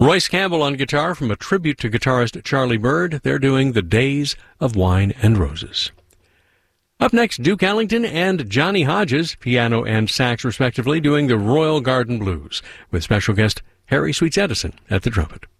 Royce Campbell on guitar from a tribute to guitarist Charlie Bird. They're doing The Days of Wine and Roses. Up next, Duke Ellington and Johnny Hodges, piano and sax respectively, doing the Royal Garden Blues, with special guest Harry Sweets Edison at the trumpet.